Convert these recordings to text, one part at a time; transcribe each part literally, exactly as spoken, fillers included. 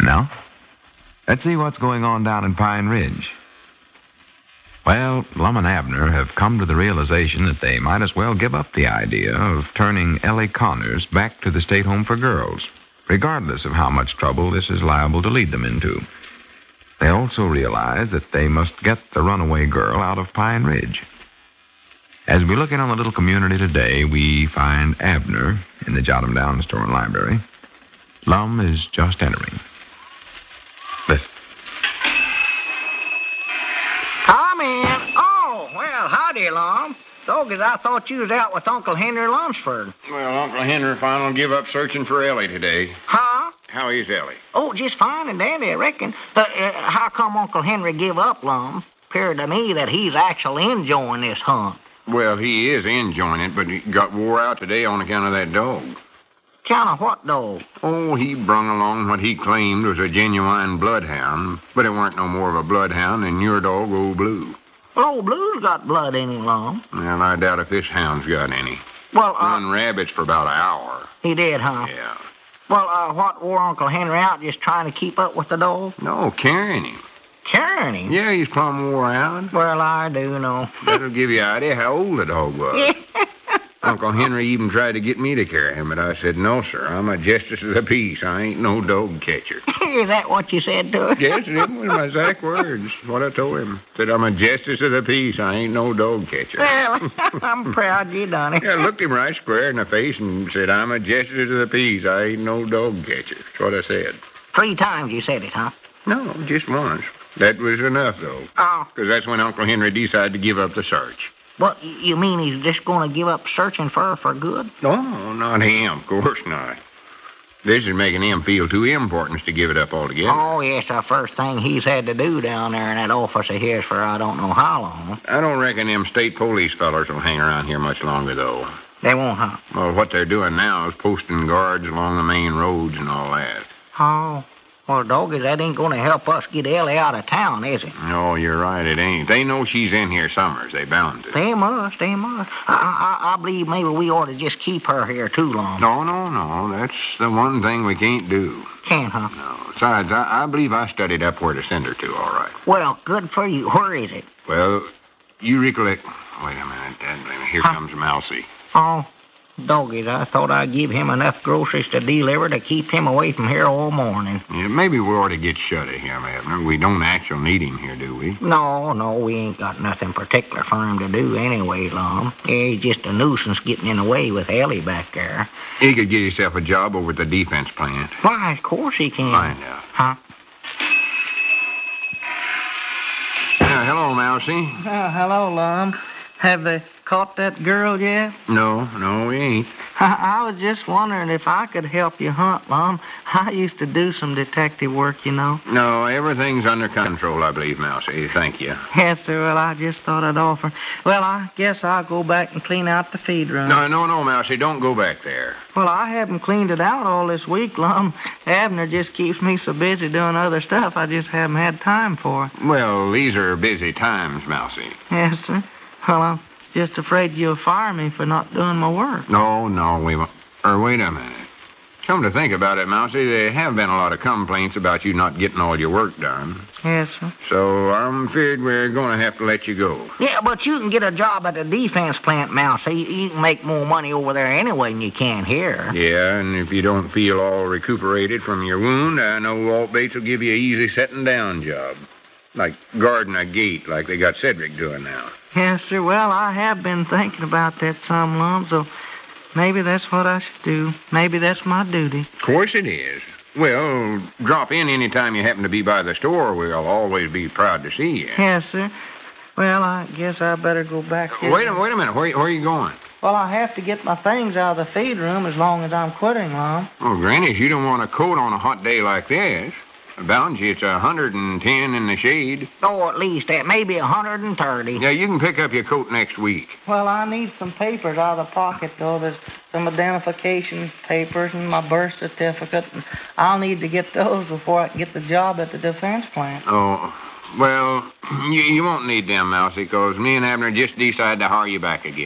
Now, let's see what's going on down in Pine Ridge. Well, Lum and Abner have come to the realization that they might as well give up the idea of turning Ellie Connors back to the State Home for Girls, regardless of how much trouble this is liable to lead them into. They also realize that they must get the runaway girl out of Pine Ridge. As we look in on the little community today, we find Abner in the Jot 'em Down store and library. Lum is just entering. Listen. Come in. Oh, well, howdy, Lum. Doggies, I thought you was out with Uncle Henry Lunsford. Well, Uncle Henry finally give up searching for Ellie today. Huh? How is Ellie? Oh, just fine and dandy, I reckon. But uh, how come Uncle Henry give up, Lum? Appeared to me that he's actually enjoying this hunt. Well, he is enjoying it, but he got wore out today on account of that dog. Count of what, dog? Oh, he brung along what he claimed was a genuine bloodhound, but it weren't no more of a bloodhound than your dog, Old Blue. Well, Old Blue's got blood in him, Lum. Well, I doubt if this hound's got any. Well, uh... Run rabbits for about an hour. He did, huh? Yeah. Well, uh, what wore Uncle Henry out, just trying to keep up with the dog? No, carrying him. Carrying him? Yeah, he's plumb wore out. Well, I do know. That'll give you an idea how old the dog was. Uncle Henry even tried to get me to carry him, but I said, no, sir, I'm a justice of the peace. I ain't no dog catcher. Is that what you said to him? Yes, it was my exact words. What I told him. Said, I'm a justice of the peace. I ain't no dog catcher. Well, I'm proud you done it. Yeah, I looked him right square in the face and said, I'm a justice of the peace. I ain't no dog catcher. That's what I said. Three times you said it, huh? No, just once. That was enough, though. Oh. Because that's when Uncle Henry decided to give up the search. What, you mean he's just going to give up searching for her for good? No, not him. Of course not. This is making him feel too important to give it up altogether. Oh, yes, the first thing he's had to do down there in that office of his for I don't know how long. I don't reckon them state police fellers will hang around here much longer, though. They won't, huh? Well, what they're doing now is posting guards along the main roads and all that. Oh. Well, doggies, that ain't going to help us get Ellie out of town, is it? No, you're right, it ain't. They know she's in here summers. They bound to. They must, they must. I, I, I believe maybe we ought to just keep her here too long. No, no, no. That's the one thing we can't do. Can't, huh? No. Besides, I, I believe I studied up where to send her to, all right. Well, good for you. Where is it? Well, you recollect... Wait a minute. Dad, here huh? comes Mousy. Oh, doggies, I thought I'd give him enough groceries to deliver to keep him away from here all morning. Yeah, maybe we ought to get shut of him, Abner. We don't actually need him here, do we? No, no, we ain't got nothing particular for him to do anyway, Lum. He's just a nuisance getting in the way with Ellie back there. He could get himself a job over at the defense plant. Why, of course he can. Find out. Huh? Yeah, hello, Mousy. Oh, hello, Lum. Have they caught that girl yet? No, no, we ain't. I, I was just wondering if I could help you hunt, Lum. I used to do some detective work, you know. No, everything's under control, I believe, Mousy. Thank you. Yes, sir. Well, I just thought I'd offer. Well, I guess I'll go back and clean out the feed room. No, no, no, Mousy. Don't go back there. Well, I haven't cleaned it out all this week, Lum. Abner just keeps me so busy doing other stuff, I just haven't had time for it. Well, these are busy times, Mousy. Yes, sir. Well, I'm just afraid you'll fire me for not doing my work. No, no, we won't. Or wait a minute. Come to think about it, Mousy, there have been a lot of complaints about you not getting all your work done. Yes, sir. So I'm feared we're going to have to let you go. Yeah, but you can get a job at the defense plant, Mouse. You, you can make more money over there anyway than you can here. Yeah, and if you don't feel all recuperated from your wound, I know Walt Bates will give you an easy setting down job. Like guarding a gate like they got Cedric doing now. Yes, sir. Well, I have been thinking about that some, Lum, so maybe that's what I should do. Maybe that's my duty. Of course it is. Well, drop in any time you happen to be by the store. We'll always be proud to see you. Yes, sir. Well, I guess I better go back here. Wait a, wait a minute. Where, where are you going? Well, I have to get my things out of the feed room as long as I'm quitting, Lum. Oh, Granny, you don't want a coat on a hot day like this. Bound you, it's a hundred and ten in the shade. Oh, at least that, maybe a hundred and thirty. Yeah, you can pick up your coat next week. Well, I need some papers out of the pocket, though. There's some identification papers and my birth certificate. And I'll need to get those before I can get the job at the defense plant. Oh, well, you, you won't need them, Mousy, because me and Abner just decided to hire you back again.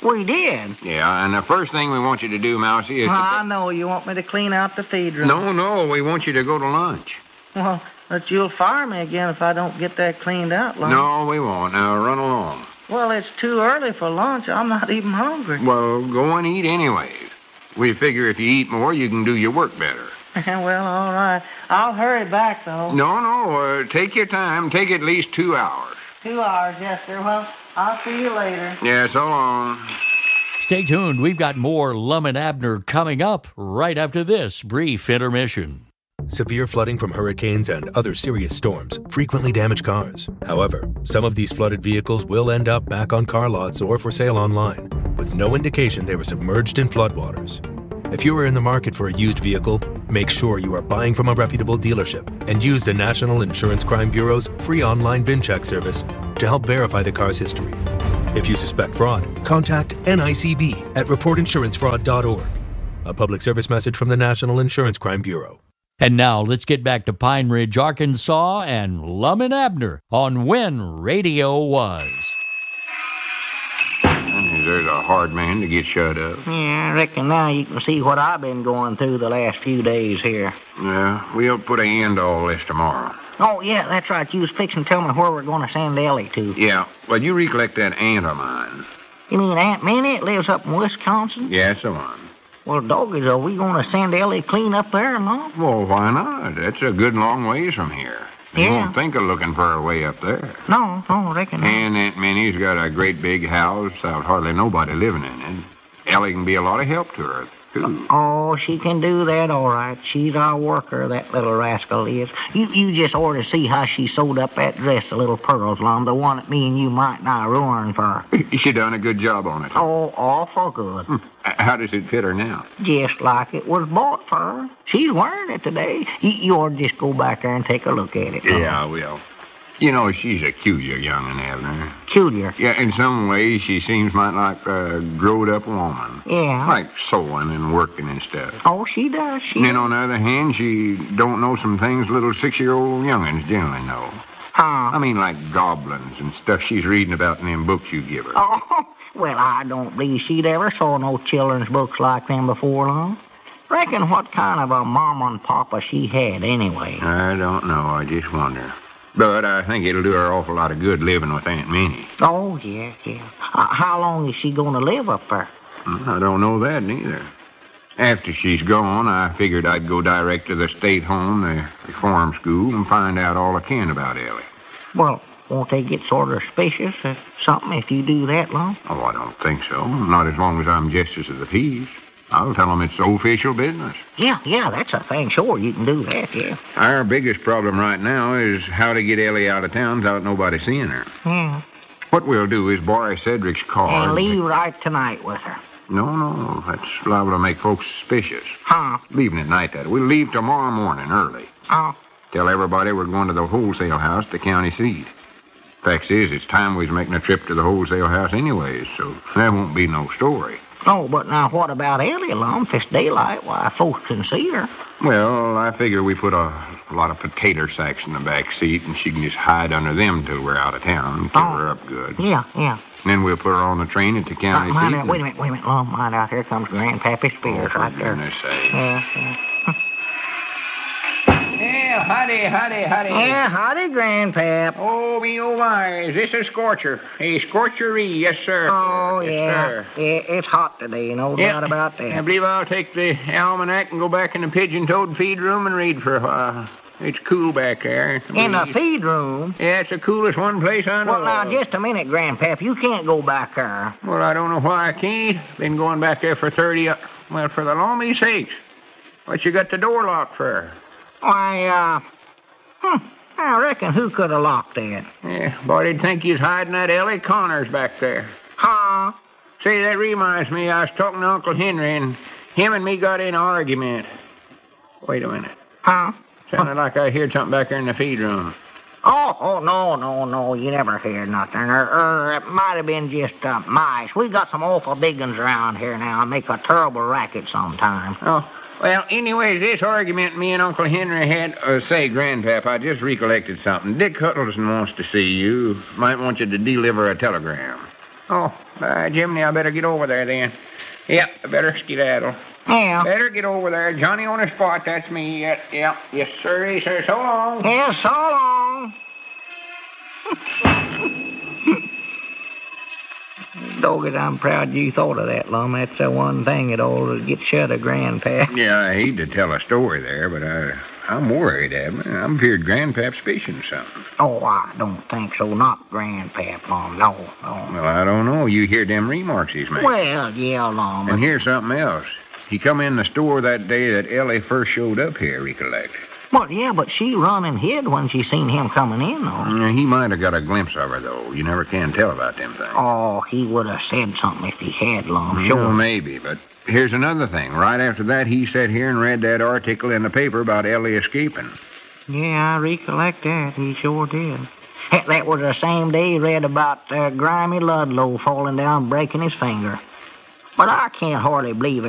We did. Yeah, and the first thing we want you to do, Mousie, is Well, to... I know you want me to clean out the feed room. No, no, we want you to go to lunch. Well, but you'll fire me again if I don't get that cleaned out, Lum. No, we won't. Now, run along. Well, it's too early for lunch. I'm not even hungry. Well, go and eat anyways. We figure if you eat more, you can do your work better. Well, all right. I'll hurry back, though. No, no, uh, take your time. Take at least two hours. Two hours, yes, sir. Well, I'll see you later. Yeah, so long. Stay tuned. We've got more Lum and Abner coming up right after this brief intermission. Severe flooding from hurricanes and other serious storms frequently damage cars. However, some of these flooded vehicles will end up back on car lots or for sale online, with no indication they were submerged in floodwaters. If you are in the market for a used vehicle, make sure you are buying from a reputable dealership and use the National Insurance Crime Bureau's free online VIN check service to help verify the car's history. If you suspect fraud, contact N I C B at report insurance fraud dot org. A public service message from the National Insurance Crime Bureau. And now let's get back to Pine Ridge, Arkansas, and Lum and Abner on When Radio Was. There's a hard man to get shut up. Yeah, I reckon now you can see what I've been going through the last few days here. Yeah, we'll put an end to all this tomorrow. Oh, yeah, that's right. You was fixing to tell me where we're going to send Ellie to. Yeah, well, you recollect that aunt of mine. You mean Aunt Minnie that lives up in Wisconsin? Yeah, that's the one. Well, doggies, are we going to send Ellie clean up there or not? Well, why not? That's a good long ways from here. You Yeah. won't think of looking for her way up there. No, no, I reckon not. And Aunt Minnie's got a great big house without hardly nobody living in it. Ellie can be a lot of help to her, too. Oh, she can do that all right. She's our worker, that little rascal is. You you just ought to see how she sewed up that dress, the little pearls, Lum, the one that me and you might not ruin for her. She done a good job on it. Oh, awful good. How does it fit her now? Just like it was bought for her. She's wearing it today. You, you ought to just go back there and take a look at it. Lum. Yeah, I will. You know, she's a cuter young'un, Abner. Cuter. Yeah, in some ways, she seems might like a growed-up woman. Yeah. Like sewing and working and stuff. Oh, she does. She And then on the other hand, she don't know some things little six-year-old young'uns generally know. Huh? I mean, like goblins and stuff she's reading about in them books you give her. Oh, well, I don't believe she'd ever saw no children's books like them before, Lum. Reckon what kind of a mama and papa she had anyway. I don't know. I just wonder. But I think it'll do her an awful lot of good living with Aunt Minnie. Oh, yeah, yeah. Uh, how long is she going to live up there? I don't know that neither. After she's gone, I figured I'd go direct to the state home, the reform school, and find out all I can about Ellie. Well, won't they get sort of suspicious or something if you do that, Lum? Oh, I don't think so. Not as long as I'm justice of the peace. I'll tell them it's official business. Yeah, yeah, that's a thing. Sure, you can do that, yeah. Our biggest problem right now is how to get Ellie out of town without nobody seeing her. Yeah. What we'll do is borrow Cedric's car. And leave right tonight with her. No, no, that's liable to make folks suspicious. Huh? Leaving at night, that. We'll leave tomorrow morning early. Oh, Tell everybody we're going to the wholesale house, the county seat. Fact is, it's time we was making a trip to the wholesale house anyways, so that won't be no story. oh, but now what about Ellie, Lum? If it's daylight, why, folks can see her. Well, I figure we put a, a lot of potato sacks in the back seat, and she can just hide under them till we're out of town and cover Oh. her up good. Yeah, yeah. And then we'll put her on the train at the Uh, county mind seat. out, wait a minute, wait a minute, Lum. Mind out, here comes Grandpappy Oh, Spears for right there. goodness sake. Yeah, yeah. Yeah, howdy, howdy, howdy. Yeah, howdy, Grandpap. Oh, me oh my, is this a scorcher? A scorchery, yes, sir. Oh, yes, yeah. Sir. Yeah, it's hot today, no Yeah. doubt about I that. believe I'll take the almanac and go back in the pigeon-toed feed room and read for a while. It's cool back there. In the feed room? Yeah, it's the coolest one place I know Well, now, of. just a minute, Grandpap. You can't go back there. Well, I don't know why I can't. Been going back there for thirty... Uh, well, for the lonely sakes. What you got the door locked for? Why, uh... Hmm, I reckon who could have locked that? Yeah, boy, I'd think he's hiding that Ellie Connors back there. Huh? Say, that reminds me, I was talking to Uncle Henry, and him and me got in an argument. Wait a minute. Huh? Sounded like I heard something back there in the feed room. Oh, oh, no, no, no. You never heard nothing. Or, or it might have been just uh, mice. We got some awful big ones around here now. Make a terrible racket sometimes. Oh, well, anyways, this argument me and Uncle Henry had... Uh, say, Grandpap, I just recollected something. Dick Huddleston wants to see you. Might want you to deliver a telegram. Oh, uh, Jiminy, I better get over there then. Yep, I better skedaddle. Yeah. Better get over there. Johnny on the spot, that's me. Yep, yep. Yes, sir, sir. So long. Yeah, so long. Dogged, I'm proud you thought of that, Lum. That's the one thing that ought to get shut of Grandpap. Yeah, I hate to tell a story there, but I, I'm worried, Abner. I'm feared Grandpap's fishing something. Oh, I don't think so. Not Grandpap, Lum. No, no. Well, I don't know. You hear them remarks he's making. Well, yeah, Lum. And here's something else. He come in the store that day that Ellie first showed up here, recollect. Well, yeah, but she run and hid when she seen him coming in, though. Yeah, he might have got a glimpse of her, though. You never can tell about them things. Oh, he would have said something if he had, Lum. Sure, Sure. maybe, but here's another thing. Right after that, he sat here and read that article in the paper about Ellie escaping. Yeah, I recollect that. He sure did. Heck, that was the same day he read about uh, Grimy Ludlow falling down and breaking his finger. But I can't hardly believe it.